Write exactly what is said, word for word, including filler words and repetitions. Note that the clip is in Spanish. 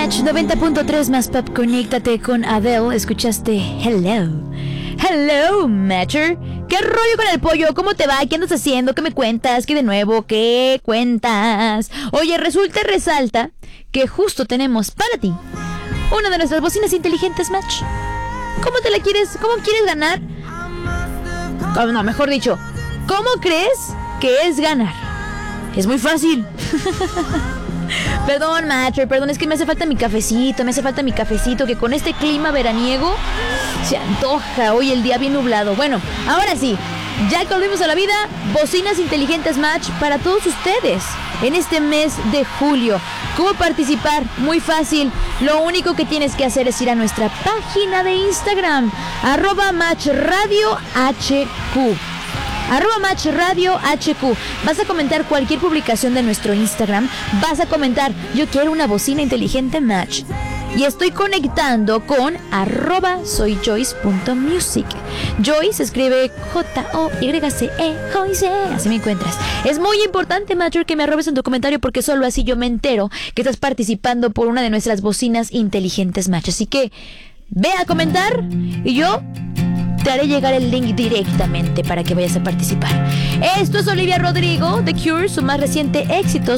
Match noventa punto tres más pop. Conéctate con Adele. Escuchaste Hello. Hello, Matcher. ¿Qué rollo con el pollo? ¿Cómo te va? ¿Qué andas haciendo? ¿Qué me cuentas? ¿Qué de nuevo? ¿Qué cuentas? Oye, resulta y resalta que justo tenemos para ti una de nuestras bocinas inteligentes, Match. ¿Cómo te la quieres? ¿Cómo quieres ganar? ¿Cómo, no, mejor dicho, ¿cómo crees que es ganar? Es muy fácil. Perdón, Matcher, perdón, es que me hace falta mi cafecito, me hace falta mi cafecito, que con este clima veraniego se antoja hoy el día bien nublado. Bueno, ahora sí, ya que volvimos a la vida, bocinas inteligentes, Match, para todos ustedes en este mes de julio. ¿Cómo participar? Muy fácil. Lo único que tienes que hacer es ir a nuestra página de Instagram, arroba Match Radio H Q. Arroba Match Radio H Q. Vas a comentar cualquier publicación de nuestro Instagram. Vas a comentar, yo quiero una bocina inteligente, Match. Y estoy conectando con arroba soyjoyce.music. Joyce se escribe J O Y C E, Joyce. Así me encuentras. Es muy importante, Matcher, que me arrobes en tu comentario, porque solo así yo me entero que estás participando por una de nuestras bocinas inteligentes, Match. Así que ve a comentar y yo te haré llegar el link directamente para que vayas a participar. Esto es Olivia Rodrigo, The Cure, su más reciente éxito.